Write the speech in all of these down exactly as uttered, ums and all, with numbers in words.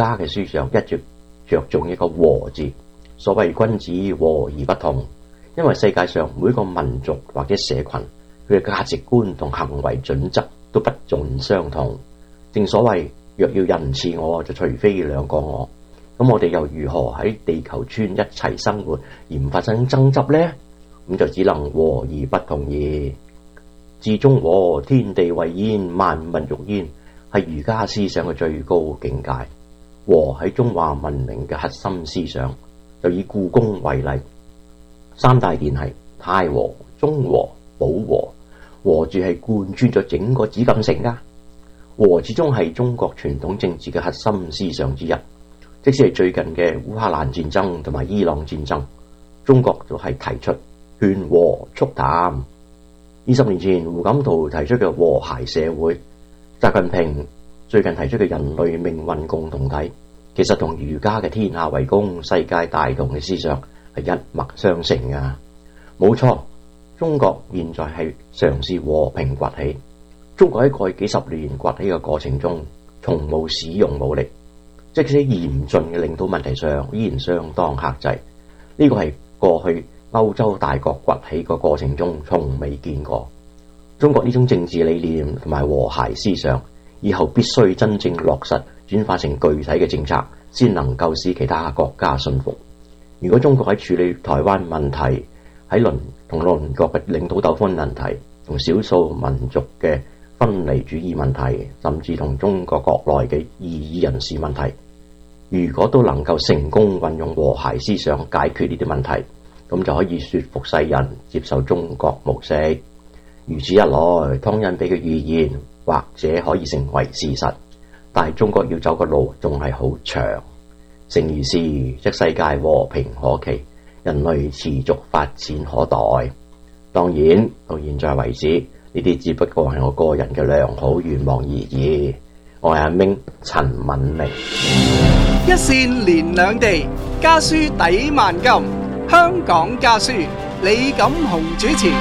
家嘅思想一直着重一個和字，所謂君子和而不同，因為世界上每個民族或者社群佢嘅價值觀同行為準則都不盡相同。正所謂若要人似我，就除非兩個我。咁我哋又如何喺地球村一齊生活而唔發生爭執呢？咁就只能和而不同矣。至中和，天地為焉，萬物欲焉，係儒家思想嘅最高境界。和喺中華文明嘅核心思想。就以故宮為例，三大殿係太和、中和、保和，和字係貫穿咗整個紫禁城噶。和始終係中國傳統政治嘅核心思想之一。即使係最近嘅烏克蘭戰爭同埋伊朗戰爭，中國都係提出勸和促談。二十年前胡錦濤提出嘅和諧社會，習近平最近提出嘅人類命運共同體，其實同儒家嘅天下為公、世界大同嘅思想係一脈相承噶。冇錯，中國現在係嘗試和平崛起。中國喺過去幾十年崛起嘅過程中，從冇使用武力，即使嚴峻嘅領土問題上，依然相當克制。呢個係過去歐洲大國崛起嘅過程中從未見過。中國呢種政治理念同埋和諧思想，以後必須真正落實，轉化成具體嘅政策，先能夠使其他國家信服。如果中國喺處理台灣問題，喺鄰同鄰國嘅領土糾紛問題，同少數民族嘅分離主義問題，甚至同中國國內嘅異議人士問題，如果都能夠成功運用和諧思想解決呢啲問題，咁就可以說服世人接受中國模式。如此一來，湯因比嘅預言或者可以成為事實。但係中國要走嘅路仲係好長，誠如是，即世界和平可期，人類持續發展可待。當然，到現在為止，呢啲只不過係我個人嘅良好願望而已。我係阿明陳敏明。 一線連兩地，家書抵萬金。香港家書，李錦雄主持。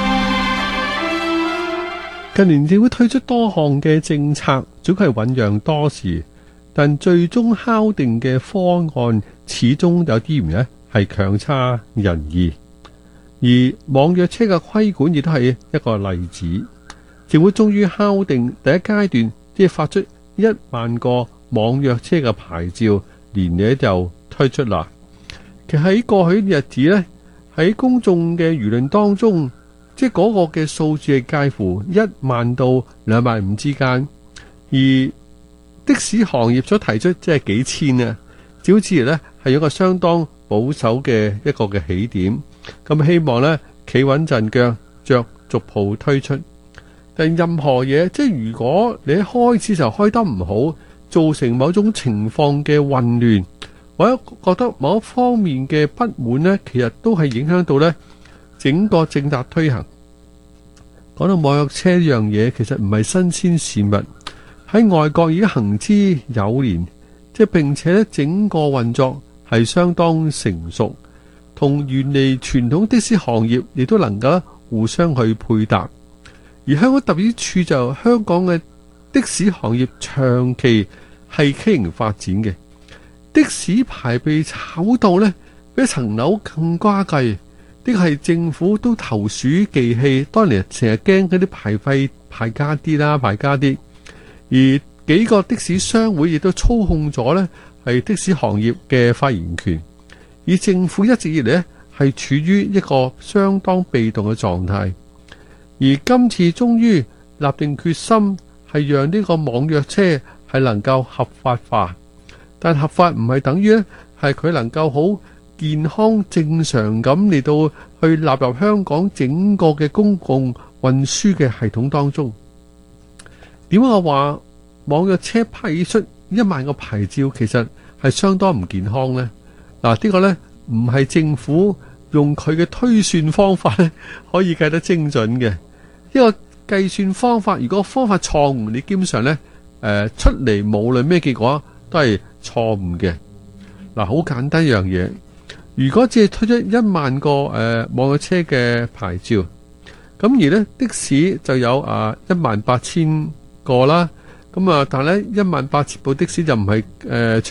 近年政府推出多項嘅政策，總係醞釀多時，但最終敲定嘅方案始終有啲唔呢係強差人意。而網約車嘅規管亦都係一個例子。政府終於敲定第一階段，即係發出一萬個網約車嘅牌照，年內就推出啦。其實喺過去日子呢，喺公眾嘅輿論當中，即係嗰個嘅數字係介乎一萬到兩萬五之間，而的士行業所提出即係幾千啊，照之呢係一個相當保守嘅一個嘅起點。咁希望呢企穩陣腳，着逐步推出。但任何嘢，即係如果你一開始就開得唔好，造成某種情況嘅混亂，或者覺得某一方面嘅不滿呢，其實都係影響到呢整個政策推行。講到網約車呢樣嘢，其實唔係新鮮事物，喺外國已經行之有年，即係並且咧整個運作係相當成熟，同原嚟傳統的士行業亦都能夠互相去配搭。而香港特別之處就香港嘅的，的士行業長期係畸形發展嘅，的士牌被炒到呢比一層樓更加貴。呢個係政府都投鼠忌器，當年成日驚嗰啲牌費牌加啲啦，牌加啲。而幾個的士商會亦都操控咗呢係的士行業嘅發言權，而政府一直以嚟呢係處於一個相當被動嘅狀態。而今次終於立定決心，係讓呢個網約車係能夠合法化，但合法唔係等於呢係佢能夠好健康正常咁嚟到去納入香港整個嘅公共運輸嘅系統當中。點解我話網約車批出一萬個牌照其實係相當唔健康呢？嗱，呢個呢唔係政府用佢嘅推算方法呢可以計得精準嘅。一個計算方法，如果方法錯誤，你基本上呢誒、呃、出嚟無論咩結果都係錯誤嘅。嗱，好簡單一樣嘢。如果只係推出一萬個誒、呃、網約車嘅牌照，咁而咧的士就有啊一萬八千個啦，咁啊但係咧一萬八千部的士就唔係誒